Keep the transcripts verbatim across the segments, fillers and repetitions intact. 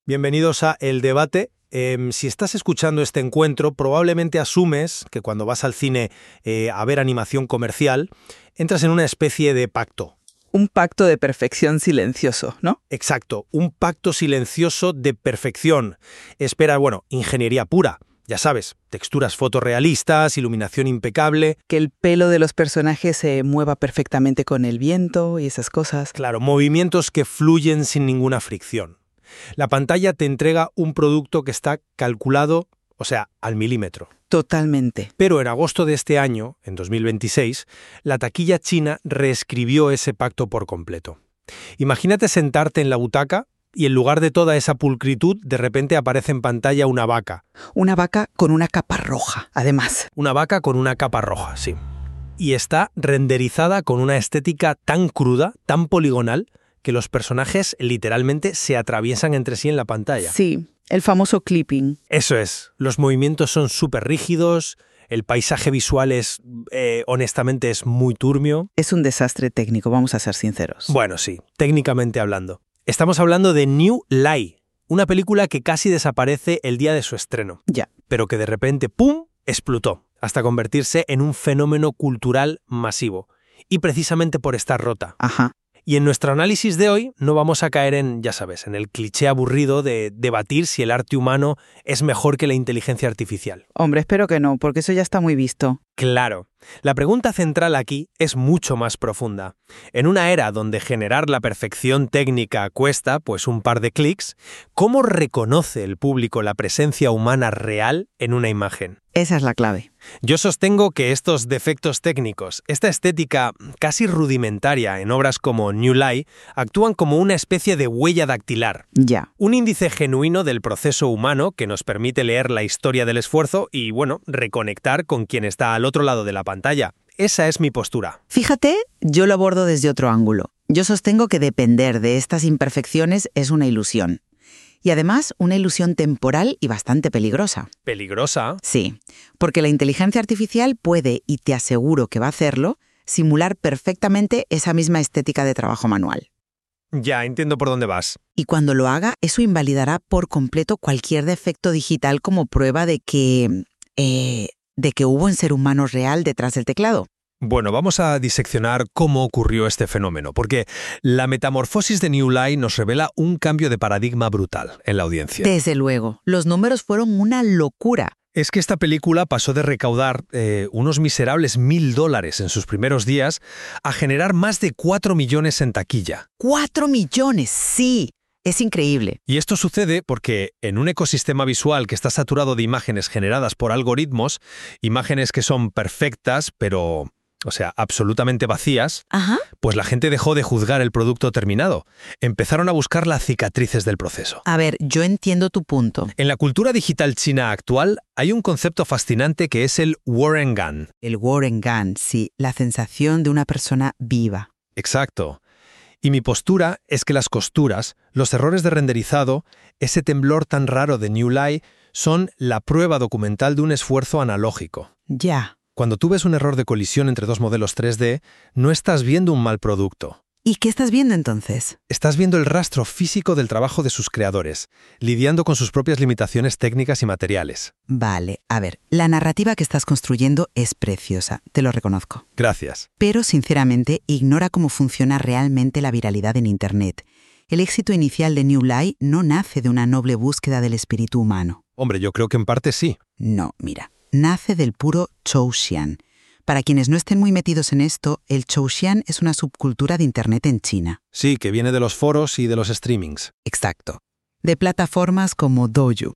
Bienvenidos a El Debate. Eh, si estás escuchando este encuentro, probablemente asumes que cuando vas al cine eh, a ver animación comercial, entras en una especie de pacto. Un pacto de perfección silencioso, ¿no? Exacto, un pacto silencioso de perfección. Espera, bueno, ingeniería pura. Ya sabes, texturas fotorrealistas, iluminación impecable. Que el pelo de los personajes se mueva perfectamente con el viento y esas cosas. Claro, movimientos que fluyen sin ninguna fricción. La pantalla te entrega un producto que está calculado, o sea, al milímetro. Totalmente. Pero en agosto de este año, en dos mil veintiséis, la taquilla china reescribió ese pacto por completo. Imagínate sentarte en la butaca y en lugar de toda esa pulcritud, de repente aparece en pantalla una vaca. Una vaca con una capa roja, además. Una vaca con una capa roja, sí. Y está renderizada con una estética tan cruda, tan poligonal, que los personajes literalmente se atraviesan entre sí en la pantalla. Sí, el famoso clipping. Eso es. Los movimientos son súper rígidos, el paisaje visual es, eh, honestamente, es muy turbio. Es un desastre técnico, vamos a ser sinceros. Bueno, sí, técnicamente hablando. Estamos hablando de New Lie, una película que casi desaparece el día de su estreno. Ya. Pero que de repente, ¡pum!, explotó, hasta convertirse en un fenómeno cultural masivo. Y precisamente por estar rota. Ajá. Y en nuestro análisis de hoy no vamos a caer en, ya sabes, en el cliché aburrido de debatir si el arte humano es mejor que la inteligencia artificial. Hombre, espero que no, porque eso ya está muy visto. Claro. La pregunta central aquí es mucho más profunda. En una era donde generar la perfección técnica cuesta, pues, un par de clics, ¿cómo reconoce el público la presencia humana real en una imagen? Esa es la clave. Yo sostengo que estos defectos técnicos, esta estética casi rudimentaria en obras como New Lie, actúan como una especie de huella dactilar. Ya. Un índice genuino del proceso humano que nos permite leer la historia del esfuerzo y, bueno, reconectar con quien está al otro lado de la pantalla. Esa es mi postura. Fíjate, yo lo abordo desde otro ángulo. Yo sostengo que depender de estas imperfecciones es una ilusión. Y además, una ilusión temporal y bastante peligrosa. ¿Peligrosa? Sí, porque la inteligencia artificial puede, y te aseguro que va a hacerlo, simular perfectamente esa misma estética de trabajo manual. Ya, entiendo por dónde vas. Y cuando lo haga, eso invalidará por completo cualquier defecto digital como prueba de que... Eh, de que hubo un ser humano real detrás del teclado. Bueno, vamos a diseccionar cómo ocurrió este fenómeno, porque la metamorfosis de New Lie nos revela un cambio de paradigma brutal en la audiencia. Desde luego, los números fueron una locura. Es que esta película pasó de recaudar eh, unos miserables mil dólares en sus primeros días a generar más de cuatro millones en taquilla. ¡Cuatro millones! ¡Sí! Es increíble. Y esto sucede porque en un ecosistema visual que está saturado de imágenes generadas por algoritmos, imágenes que son perfectas, pero, o sea, absolutamente vacías, Ajá. pues la gente dejó de juzgar el producto terminado. Empezaron a buscar las cicatrices del proceso. A ver, yo entiendo tu punto. En la cultura digital china actual hay un concepto fascinante que es el Warrengan. El Warrengan, sí, la sensación de una persona viva. Exacto. Y mi postura es que las costuras, los errores de renderizado, ese temblor tan raro de New Lie, son la prueba documental de un esfuerzo analógico. Ya. Cuando tú ves un error de colisión entre dos modelos tres D, no estás viendo un mal producto. ¿Y qué estás viendo entonces? Estás viendo el rastro físico del trabajo de sus creadores, lidiando con sus propias limitaciones técnicas y materiales. Vale, a ver, la narrativa que estás construyendo es preciosa, te lo reconozco. Gracias. Pero, sinceramente, ignora cómo funciona realmente la viralidad en Internet. El éxito inicial de New Lie no nace de una noble búsqueda del espíritu humano. Hombre, yo creo que en parte sí. No, mira, nace del puro Chouxian. Para quienes no estén muy metidos en esto, el Chouxian es una subcultura de Internet en China. Sí, que viene de los foros y de los streamings. Exacto. De plataformas como Douyu.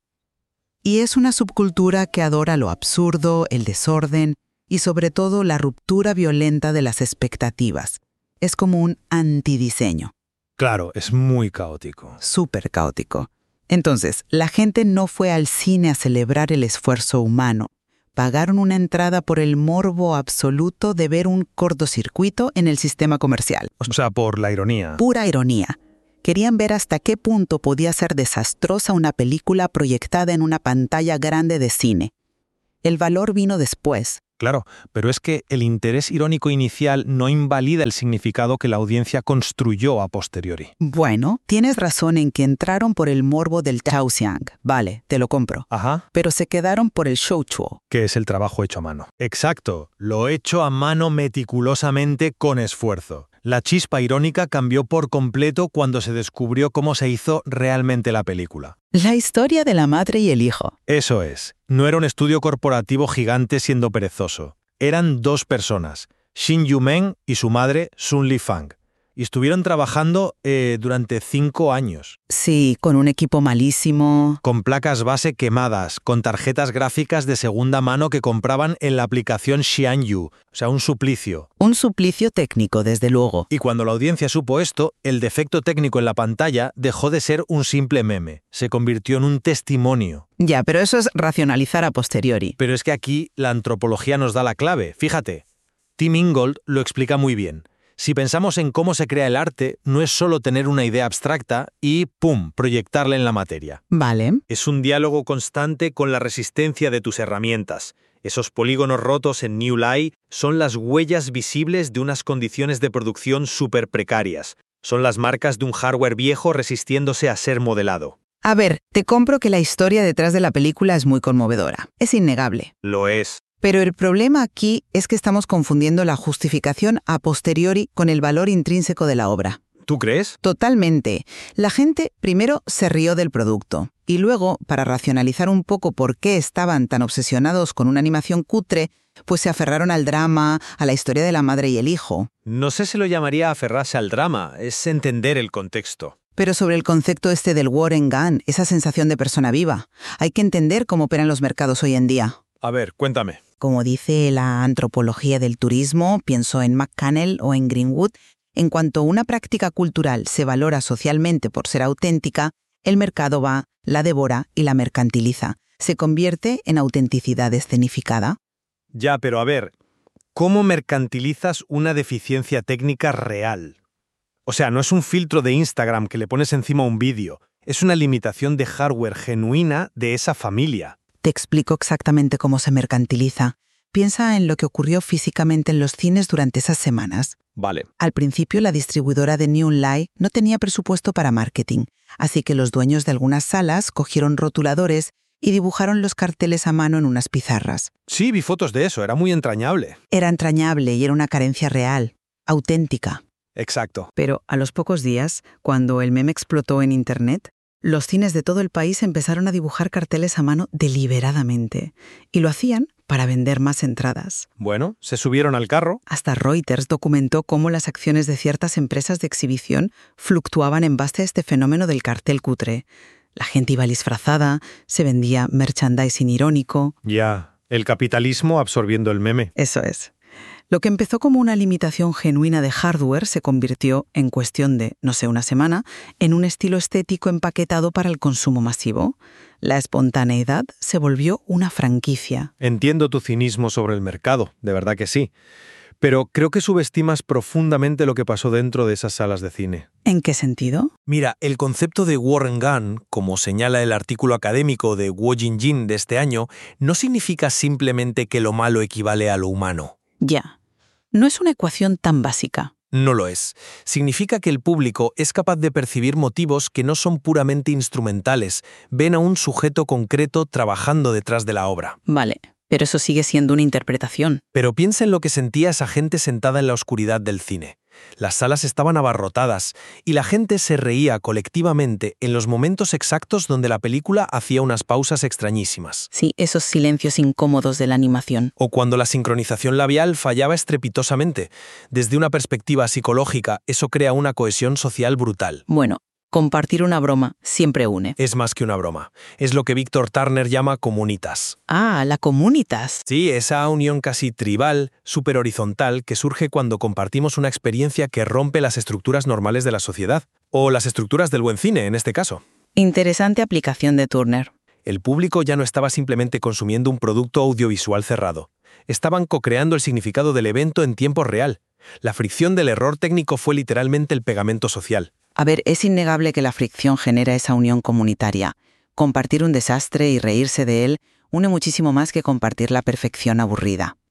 Y es una subcultura que adora lo absurdo, el desorden y sobre todo la ruptura violenta de las expectativas. Es como un antidiseño. Claro, es muy caótico. Súper caótico. Entonces, la gente no fue al cine a celebrar el esfuerzo humano. Pagaron una entrada por el morbo absoluto de ver un cortocircuito en el sistema comercial. O sea, por la ironía. Pura ironía. Querían ver hasta qué punto podía ser desastrosa una película proyectada en una pantalla grande de cine. El valor vino después. Claro, pero es que el interés irónico inicial no invalida el significado que la audiencia construyó a posteriori. Bueno, tienes razón en que entraron por el morbo del Taoxiang. Vale, te lo compro. Ajá. Pero se quedaron por el shouchuo. Que es el trabajo hecho a mano. Exacto, lo hecho a mano meticulosamente con esfuerzo. La chispa irónica cambió por completo cuando se descubrió cómo se hizo realmente la película. La historia de la madre y el hijo. Eso es. No era un estudio corporativo gigante siendo perezoso. Eran dos personas, Shin Yu-meng y su madre, Sun Li-fang. Y estuvieron trabajando eh, durante cinco años. Sí, con un equipo malísimo. Con placas base quemadas, con tarjetas gráficas de segunda mano que compraban en la aplicación Xianyu, o sea, un suplicio. Un suplicio técnico, desde luego. Y cuando la audiencia supo esto, el defecto técnico en la pantalla dejó de ser un simple meme, se convirtió en un testimonio. Ya, pero eso es racionalizar a posteriori. Pero es que aquí la antropología nos da la clave, fíjate. Tim Ingold lo explica muy bien. Si pensamos en cómo se crea el arte, no es solo tener una idea abstracta y, ¡pum!, proyectarla en la materia. Vale. Es un diálogo constante con la resistencia de tus herramientas. Esos polígonos rotos en New Lie son las huellas visibles de unas condiciones de producción súper precarias. Son las marcas de un hardware viejo resistiéndose a ser modelado. A ver, te compro que la historia detrás de la película es muy conmovedora. Es innegable. Lo es. Pero el problema aquí es que estamos confundiendo la justificación a posteriori con el valor intrínseco de la obra. ¿Tú crees? Totalmente. La gente primero se rió del producto y luego, para racionalizar un poco por qué estaban tan obsesionados con una animación cutre, pues se aferraron al drama, a la historia de la madre y el hijo. No sé si lo llamaría aferrarse al drama, es entender el contexto. Pero sobre el concepto este del war and gun, esa sensación de persona viva, hay que entender cómo operan los mercados hoy en día. A ver, cuéntame. Como dice la antropología del turismo, pienso en McCannell o en Greenwood, en cuanto una práctica cultural se valora socialmente por ser auténtica, el mercado va, la devora y la mercantiliza. Se convierte en autenticidad escenificada. Ya, pero a ver, ¿cómo mercantilizas una deficiencia técnica real? O sea, no es un filtro de Instagram que le pones encima un vídeo, es una limitación de hardware genuina de esa familia. Te explico exactamente cómo se mercantiliza. Piensa en lo que ocurrió físicamente en los cines durante esas semanas. Vale. Al principio, la distribuidora de New Lie no tenía presupuesto para marketing, así que los dueños de algunas salas cogieron rotuladores y dibujaron los carteles a mano en unas pizarras. Sí, vi fotos de eso, era muy entrañable. Era entrañable y era una carencia real, auténtica. Exacto. Pero a los pocos días, cuando el meme explotó en Internet, los cines de todo el país empezaron a dibujar carteles a mano deliberadamente. Y lo hacían para vender más entradas. Bueno, se subieron al carro. Hasta Reuters documentó cómo las acciones de ciertas empresas de exhibición fluctuaban en base a este fenómeno del cartel cutre. La gente iba disfrazada, se vendía merchandising irónico. Ya, el capitalismo absorbiendo el meme. Eso es. Lo que empezó como una limitación genuina de hardware se convirtió, en cuestión de, no sé, una semana, en un estilo estético empaquetado para el consumo masivo. La espontaneidad se volvió una franquicia. Entiendo tu cinismo sobre el mercado, de verdad que sí. Pero creo que subestimas profundamente lo que pasó dentro de esas salas de cine. ¿En qué sentido? Mira, el concepto de war and gun, como señala el artículo académico de Guo Jinjin de este año, no significa simplemente que lo malo equivale a lo humano. Ya. No es una ecuación tan básica. No lo es. Significa que el público es capaz de percibir motivos que no son puramente instrumentales, ven a un sujeto concreto trabajando detrás de la obra. Vale, pero eso sigue siendo una interpretación. Pero piensa en lo que sentía esa gente sentada en la oscuridad del cine. Las salas estaban abarrotadas y la gente se reía colectivamente en los momentos exactos donde la película hacía unas pausas extrañísimas. Sí, esos silencios incómodos de la animación. O cuando la sincronización labial fallaba estrepitosamente. Desde una perspectiva psicológica, eso crea una cohesión social brutal. Bueno, compartir una broma siempre une. Es más que una broma. Es lo que Víctor Turner llama comunitas. Ah, la comunitas. Sí, esa unión casi tribal, súper horizontal, que surge cuando compartimos una experiencia que rompe las estructuras normales de la sociedad. O las estructuras del buen cine, en este caso. Interesante aplicación de Turner. El público ya no estaba simplemente consumiendo un producto audiovisual cerrado. Estaban co-creando el significado del evento en tiempo real. La fricción del error técnico fue literalmente el pegamento social. A ver, es innegable que la fricción genera esa unión comunitaria. Compartir un desastre y reírse de él une muchísimo más que compartir la perfección aburrida.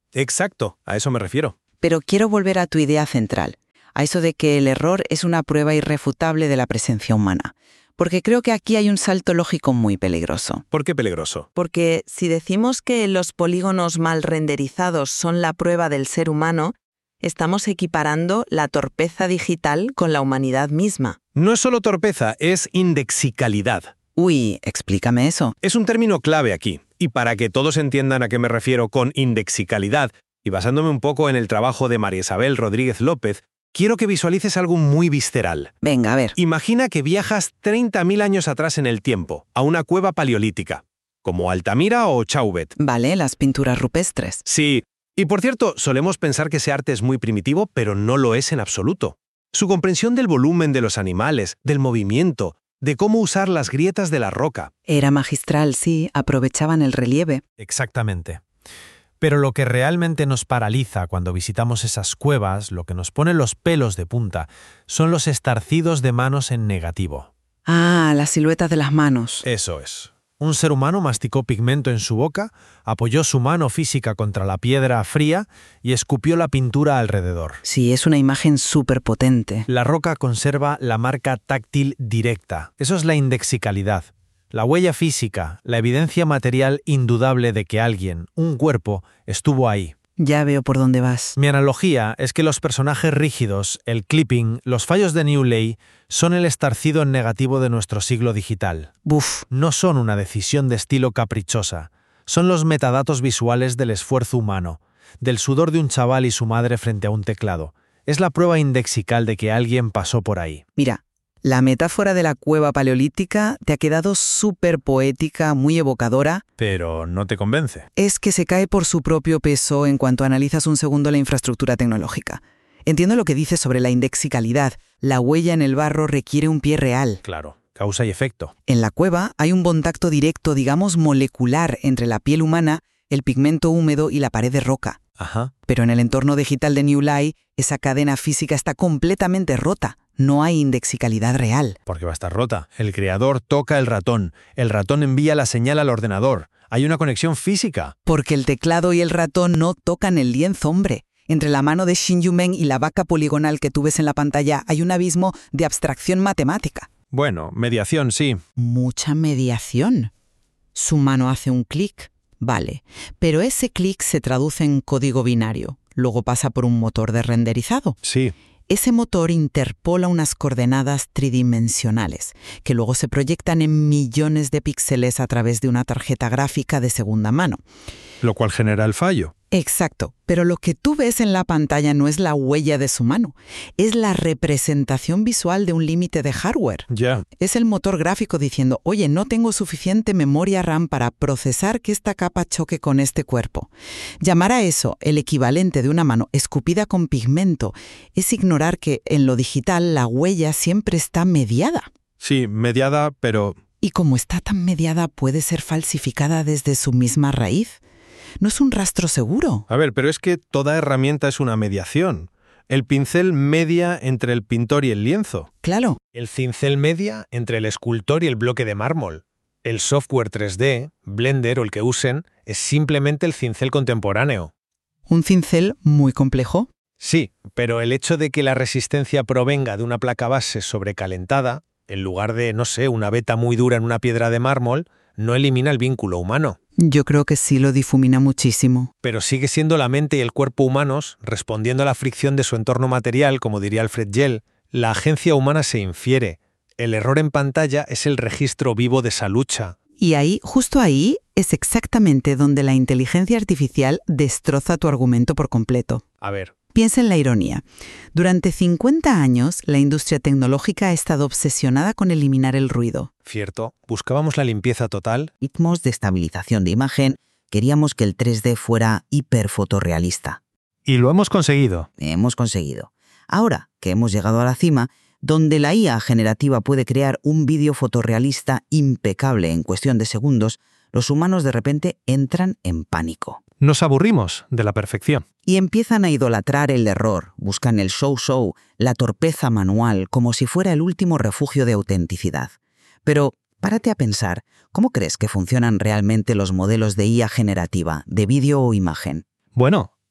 Exacto, a eso me refiero. Pero quiero volver a tu idea central, a eso de que el error es una prueba irrefutable de la presencia humana. Porque creo que aquí hay un salto lógico muy peligroso. ¿Por qué peligroso? Porque si decimos que los polígonos mal renderizados son la prueba del ser humano, estamos equiparando la torpeza digital con la humanidad misma. No es solo torpeza, es indexicalidad. Uy, explícame eso. Es un término clave aquí, y para que todos entiendan a qué me refiero con indexicalidad, y basándome un poco en el trabajo de María Isabel Rodríguez López, quiero que visualices algo muy visceral. Venga, a ver. Imagina que viajas treinta mil años atrás en el tiempo, a una cueva paleolítica, como Altamira o Chauvet. Vale, las pinturas rupestres. Sí, y por cierto, solemos pensar que ese arte es muy primitivo, pero no lo es en absoluto. Su comprensión del volumen de los animales, del movimiento, de cómo usar las grietas de la roca. Era magistral, sí, aprovechaban el relieve. Exactamente. Pero lo que realmente nos paraliza cuando visitamos esas cuevas, lo que nos pone los pelos de punta, son los estarcidos de manos en negativo. Ah, la silueta de las manos. Eso es. Un ser humano masticó pigmento en su boca, apoyó su mano física contra la piedra fría y escupió la pintura alrededor. Sí, es una imagen súper potente. La roca conserva la marca táctil directa. Eso es la indexicalidad. La huella física, la evidencia material indudable de que alguien, un cuerpo, estuvo ahí. Ya veo por dónde vas. Mi analogía es que los personajes rígidos, el clipping, los fallos de Newley, son el estarcido en negativo de nuestro siglo digital. Buf. No son una decisión de estilo caprichosa. Son los metadatos visuales del esfuerzo humano, del sudor de un chaval y su madre frente a un teclado. Es la prueba indexical de que alguien pasó por ahí. Mira, la metáfora de la cueva paleolítica te ha quedado súper poética, muy evocadora. Pero no te convence. Es que se cae por su propio peso en cuanto analizas un segundo la infraestructura tecnológica. Entiendo lo que dices sobre la indexicalidad. La huella en el barro requiere un pie real. Claro, causa y efecto. En la cueva hay un contacto directo, digamos molecular, entre la piel humana, el pigmento húmedo y la pared de roca. Ajá. Pero en el entorno digital de Newley, esa cadena física está completamente rota. No hay indexicalidad real. Porque va a estar rota. El creador toca el ratón. El ratón envía la señal al ordenador. Hay una conexión física. Porque el teclado y el ratón no tocan el lienzo, hombre. Entre la mano de Shin Yu-meng y la vaca poligonal que tú ves en la pantalla hay un abismo de abstracción matemática. Bueno, mediación sí. Mucha mediación. Su mano hace un clic, vale, pero ese clic se traduce en código binario, luego pasa por un motor de renderizado. Sí. Ese motor interpola unas coordenadas tridimensionales, que luego se proyectan en millones de píxeles a través de una tarjeta gráfica de segunda mano. Lo cual genera el fallo. Exacto, pero lo que tú ves en la pantalla no es la huella de su mano, es la representación visual de un límite de hardware. Ya. Es el motor gráfico diciendo, oye, no tengo suficiente memoria RAM para procesar que esta capa choque con este cuerpo. Llamar a eso el equivalente de una mano escupida con pigmento es ignorar que en lo digital la huella siempre está mediada. Sí, mediada, pero... Y como está tan mediada, puede ser falsificada desde su misma raíz. No es un rastro seguro. A ver, pero es que toda herramienta es una mediación. El pincel media entre el pintor y el lienzo. Claro. El cincel media entre el escultor y el bloque de mármol. El software tres D, Blender o el que usen, es simplemente el cincel contemporáneo. ¿Un cincel muy complejo? Sí, pero el hecho de que la resistencia provenga de una placa base sobrecalentada, en lugar de, no sé, una veta muy dura en una piedra de mármol, no elimina el vínculo humano. Yo creo que sí lo difumina muchísimo. Pero sigue siendo la mente y el cuerpo humanos, respondiendo a la fricción de su entorno material, como diría Alfred Gell. La agencia humana se infiere. El error en pantalla es el registro vivo de esa lucha. Y ahí, justo ahí, es exactamente donde la inteligencia artificial destroza tu argumento por completo. A ver. Piensa en la ironía. Durante cincuenta años, la industria tecnológica ha estado obsesionada con eliminar el ruido. Cierto, buscábamos la limpieza total. Algoritmos de estabilización de imagen, queríamos que el tres D fuera hiperfotorrealista. Y lo hemos conseguido. Hemos conseguido. Ahora que hemos llegado a la cima, donde la I A generativa puede crear un vídeo fotorrealista impecable en cuestión de segundos, los humanos de repente entran en pánico. Nos aburrimos de la perfección. Y empiezan a idolatrar el error, buscan el show-show, la torpeza manual, como si fuera el último refugio de autenticidad. Pero párate a pensar, ¿cómo crees que funcionan realmente los modelos de I A generativa, de vídeo o imagen? Bueno,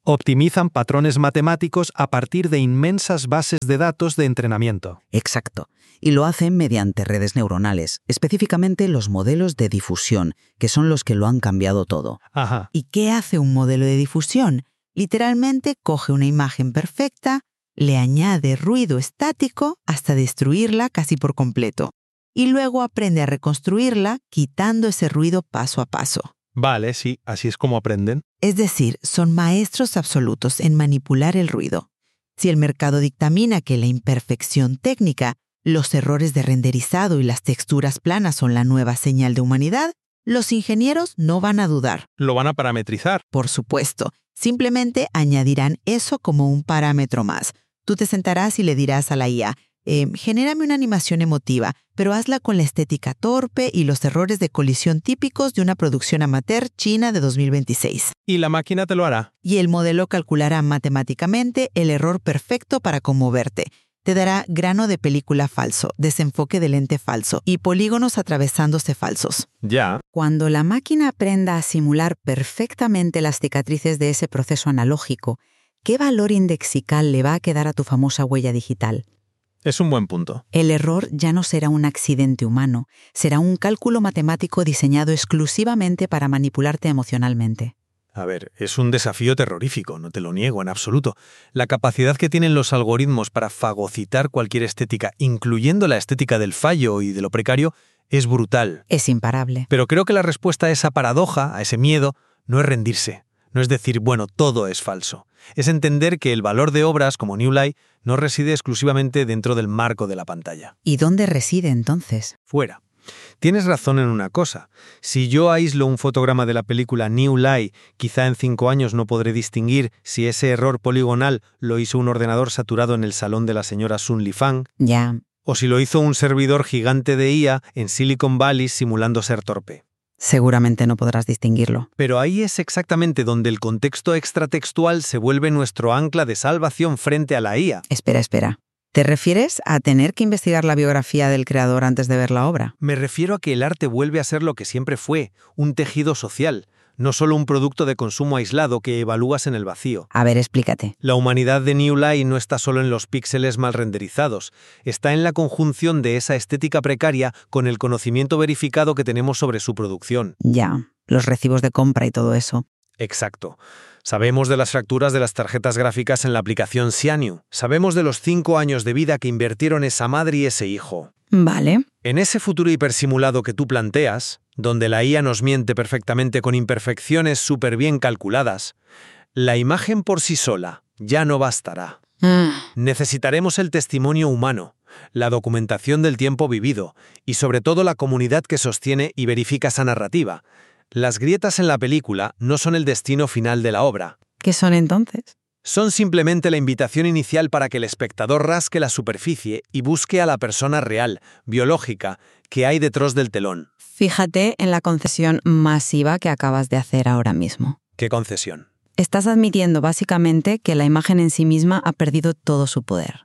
Optimizan patrones matemáticos a partir de inmensas bases de datos de entrenamiento. Exacto. Y lo hacen mediante redes neuronales, específicamente los modelos de difusión, que son los que lo han cambiado todo. Ajá. ¿Y qué hace un modelo de difusión? Literalmente coge una imagen perfecta, le añade ruido estático hasta destruirla casi por completo. Y luego aprende a reconstruirla quitando ese ruido paso a paso. Vale, sí, así es como aprenden. Es decir, son maestros absolutos en manipular el ruido. Si el mercado dictamina que la imperfección técnica, los errores de renderizado y las texturas planas son la nueva señal de humanidad, los ingenieros no van a dudar. Lo van a parametrizar. Por supuesto, simplemente añadirán eso como un parámetro más. Tú te sentarás y le dirás a la I A, eh, genérame una animación emotiva, pero hazla con la estética torpe y los errores de colisión típicos de una producción amateur china de dos mil veintiséis. Y la máquina te lo hará. Y el modelo calculará matemáticamente el error perfecto para conmoverte. Te dará grano de película falso, desenfoque de lente falso y polígonos atravesándose falsos. Ya. Cuando la máquina aprenda a simular perfectamente las cicatrices de ese proceso analógico, ¿qué valor indexical le va a quedar a tu famosa huella digital? Es un buen punto. El error ya no será un accidente humano, será un cálculo matemático diseñado exclusivamente para manipularte emocionalmente. A ver, es un desafío terrorífico, no te lo niego en absoluto. La capacidad que tienen los algoritmos para fagocitar cualquier estética, incluyendo la estética del fallo y de lo precario, es brutal. Es imparable. Pero creo que la respuesta a esa paradoja, a ese miedo, no es rendirse. No es decir, bueno, todo es falso. Es entender que el valor de obras como New Lie no reside exclusivamente dentro del marco de la pantalla. ¿Y dónde reside entonces? Fuera. Tienes razón en una cosa. Si yo aíslo un fotograma de la película New Lie, quizá en cinco años no podré distinguir si ese error poligonal lo hizo un ordenador saturado en el salón de la señora Sun Li Fang, Ya. o si lo hizo un servidor gigante de I A en Silicon Valley simulando ser torpe. Seguramente no podrás distinguirlo. Pero ahí es exactamente donde el contexto extratextual se vuelve nuestro ancla de salvación frente a la I A. Espera, espera. ¿Te refieres a tener que investigar la biografía del creador antes de ver la obra? Me refiero a que el arte vuelve a ser lo que siempre fue, un tejido social, no solo un producto de consumo aislado que evalúas en el vacío. A ver, explícate. La humanidad de New Lie no está solo en los píxeles mal renderizados, está en la conjunción de esa estética precaria con el conocimiento verificado que tenemos sobre su producción. Ya, los recibos de compra y todo eso. Exacto. Sabemos de las fracturas de las tarjetas gráficas en la aplicación Xianyu. Sabemos de los cinco años de vida que invirtieron esa madre y ese hijo. Vale. En ese futuro hipersimulado que tú planteas, donde la I A nos miente perfectamente con imperfecciones súper bien calculadas, la imagen por sí sola ya no bastará. Mm. Necesitaremos el testimonio humano, la documentación del tiempo vivido y sobre todo la comunidad que sostiene y verifica esa narrativa. Las grietas en la película no son el destino final de la obra. ¿Qué son entonces? Son simplemente la invitación inicial para que el espectador rasque la superficie y busque a la persona real, biológica, que hay detrás del telón. Fíjate en la concesión masiva que acabas de hacer ahora mismo. ¿Qué concesión? Estás admitiendo básicamente que la imagen en sí misma ha perdido todo su poder,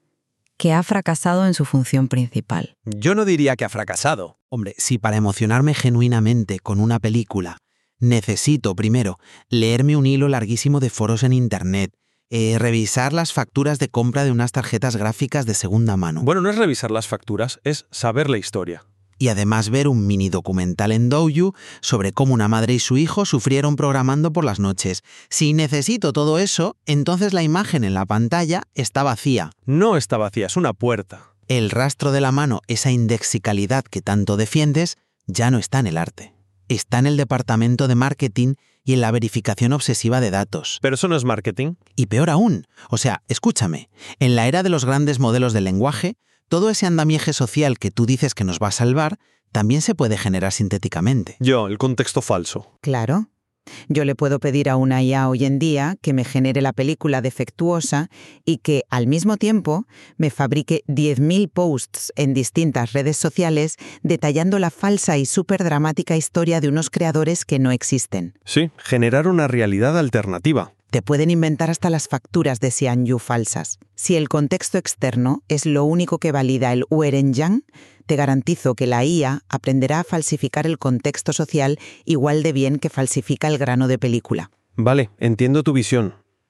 que ha fracasado en su función principal. Yo no diría que ha fracasado. Hombre, si para emocionarme genuinamente con una película necesito, primero, leerme un hilo larguísimo de foros en Internet, eh, revisar las facturas de compra de unas tarjetas gráficas de segunda mano. Bueno, no es revisar las facturas, es saber la historia. Y además ver un mini documental en Douyu sobre cómo una madre y su hijo sufrieron programando por las noches. Si necesito todo eso, entonces la imagen en la pantalla está vacía. No está vacía, es una puerta. El rastro de la mano, esa indexicalidad que tanto defiendes, ya no está en el arte. Está en el departamento de marketing y en la verificación obsesiva de datos. Pero eso no es marketing. Y peor aún, o sea, escúchame, en la era de los grandes modelos del lenguaje, todo ese andamiaje social que tú dices que nos va a salvar, también se puede generar sintéticamente. Yo, el contexto falso. Claro. Yo le puedo pedir a una I A hoy en día que me genere la película defectuosa y que, al mismo tiempo, me fabrique diez mil posts en distintas redes sociales detallando la falsa y súper dramática historia de unos creadores que no existen. Sí, generar una realidad alternativa. Te pueden inventar hasta las facturas de Xianyu falsas. Si el contexto externo es lo único que valida el Huerenjang, te garantizo que la I A aprenderá a falsificar el contexto social igual de bien que falsifica el grano de película. Vale, entiendo tu visión.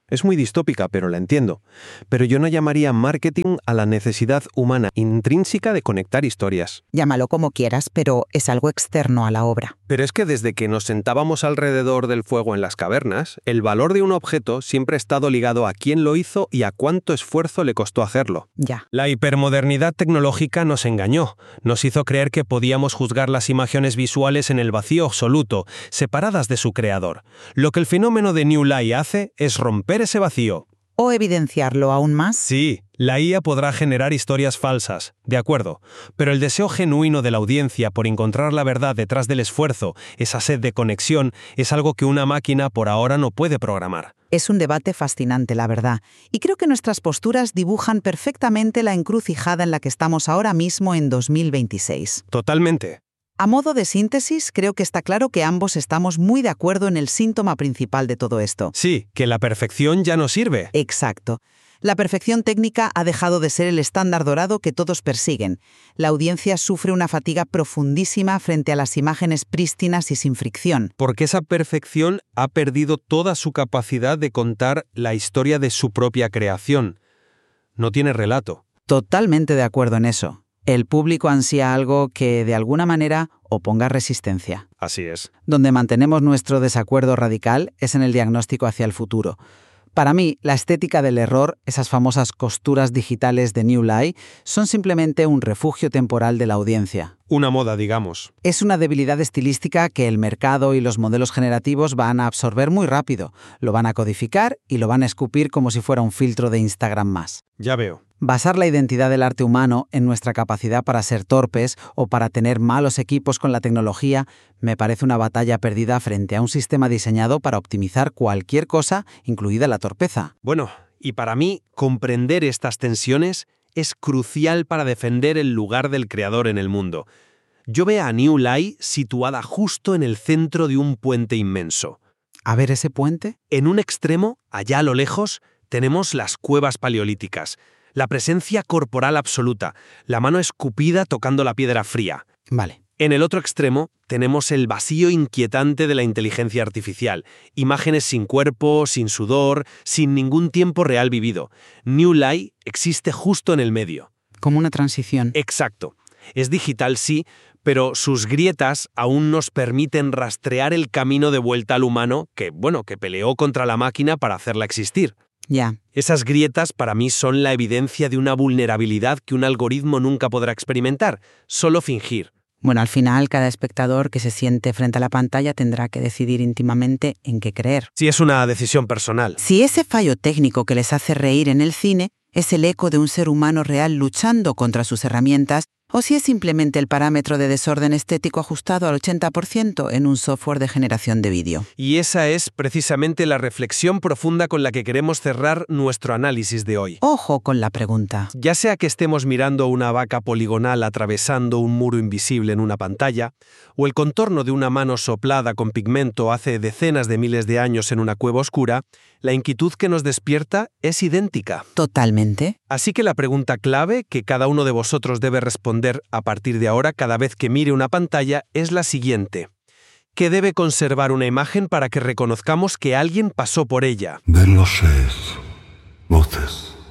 Es muy distópica, pero la entiendo. Pero yo no llamaría marketing a la necesidad humana intrínseca de conectar historias. Llámalo como quieras, pero es algo externo a la obra. Pero es que desde que nos sentábamos alrededor del fuego en las cavernas, el valor de un objeto siempre ha estado ligado a quién lo hizo y a cuánto esfuerzo le costó hacerlo. Ya. La hipermodernidad tecnológica nos engañó. Nos hizo creer que podíamos juzgar las imágenes visuales en el vacío absoluto, separadas de su creador. Lo que el fenómeno de New Lie hace es romper ese vacío. ¿O evidenciarlo aún más? Sí, la I A podrá generar historias falsas, de acuerdo, pero el deseo genuino de la audiencia por encontrar la verdad detrás del esfuerzo, esa sed de conexión, es algo que una máquina por ahora no puede programar. Es un debate fascinante, la verdad, y creo que nuestras posturas dibujan perfectamente la encrucijada en la que estamos ahora mismo en dos mil veintiséis. Totalmente. A modo de síntesis, creo que está claro que ambos estamos muy de acuerdo en el síntoma principal de todo esto. Sí, que la perfección ya no sirve. Exacto. La perfección técnica ha dejado de ser el estándar dorado que todos persiguen. La audiencia sufre una fatiga profundísima frente a las imágenes prístinas y sin fricción. Porque esa perfección ha perdido toda su capacidad de contar la historia de su propia creación. No tiene relato. Totalmente de acuerdo en eso. El público ansía algo que, de alguna manera, oponga resistencia. Así es. Donde mantenemos nuestro desacuerdo radical es en el diagnóstico hacia el futuro. Para mí, la estética del error, esas famosas costuras digitales de New Lie, son simplemente un refugio temporal de la audiencia. Una moda, digamos. Es una debilidad estilística que el mercado y los modelos generativos van a absorber muy rápido, lo van a codificar y lo van a escupir como si fuera un filtro de Instagram más. Ya veo. Basar la identidad del arte humano en nuestra capacidad para ser torpes o para tener malos equipos con la tecnología me parece una batalla perdida frente a un sistema diseñado para optimizar cualquier cosa, incluida la torpeza. Bueno, y para mí, comprender estas tensiones es crucial para defender el lugar del creador en el mundo. Yo veo a New Lie situada justo en el centro de un puente inmenso. ¿A ver ese puente? En un extremo, allá a lo lejos, tenemos las cuevas paleolíticas. La presencia corporal absoluta, la mano escupida tocando la piedra fría. Vale. En el otro extremo tenemos el vacío inquietante de la inteligencia artificial, imágenes sin cuerpo, sin sudor, sin ningún tiempo real vivido. New Lie existe justo en el medio. Como una transición. Exacto. Es digital, sí, pero sus grietas aún nos permiten rastrear el camino de vuelta al humano que, bueno, que peleó contra la máquina para hacerla existir. Ya. Esas grietas para mí son la evidencia de una vulnerabilidad que un algoritmo nunca podrá experimentar, solo fingir. Bueno, al final, cada espectador que se siente frente a la pantalla tendrá que decidir íntimamente en qué creer. Sí, es una decisión personal. Si ese fallo técnico que les hace reír en el cine es el eco de un ser humano real luchando contra sus herramientas, o si es simplemente el parámetro de desorden estético ajustado al ochenta por ciento en un software de generación de vídeo. Y esa es precisamente la reflexión profunda con la que queremos cerrar nuestro análisis de hoy. Ojo con la pregunta. Ya sea que estemos mirando una vaca poligonal atravesando un muro invisible en una pantalla, o el contorno de una mano soplada con pigmento hace decenas de miles de años en una cueva oscura, la inquietud que nos despierta es idéntica. Totalmente. Así que la pregunta clave que cada uno de vosotros debe responder a partir de ahora cada vez que mire una pantalla es la siguiente. ¿Qué debe conservar una imagen para que reconozcamos que alguien pasó por ella? Ver los seres, voces,